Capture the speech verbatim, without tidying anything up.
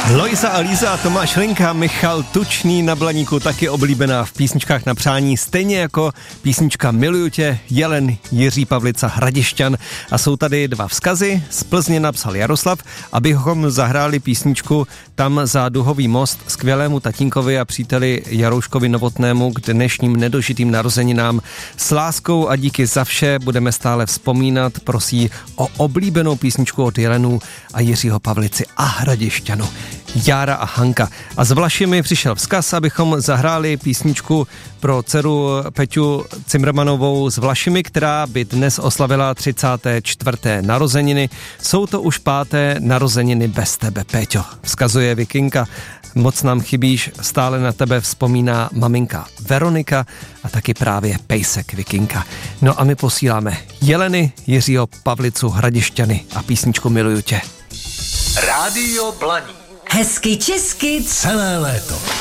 Lojza a Líza, Tomáš Linka, Michal Tučný na Blaníku, taky oblíbená v písničkách na přání, stejně jako písnička Miluju tě, Jelen, Jiří Pavlica, Hradišťan. A jsou tady dva vzkazy, z Plzně napsal Jaroslav, abychom zahráli písničku Tam za Duhový most skvělému tatínkovi a příteli Jarouškovi Novotnému k dnešním nedožitým narozeninám. S láskou a díky za vše budeme stále vzpomínat, prosí o oblíbenou písničku od Jelenů a Jiřího Pavlici a Hradišťanu. Jára a Hanka. A s Vlašimi přišel vzkaz, abychom zahráli písničku pro dceru Peťu Cimrmanovou s Vlašimi, která by dnes oslavila třicáté čtvrté narozeniny. Jsou to už páté narozeniny bez tebe, Péťo. Vzkazuje Vikinka. Moc nám chybíš, stále na tebe vzpomíná maminka Veronika a taky právě pejsek Vikinka. No a my posíláme Jeleny, Jiřího Pavlicu, Hradišťany a písničku Miluju tě. Rádio Blaník. Hezky česky celé léto.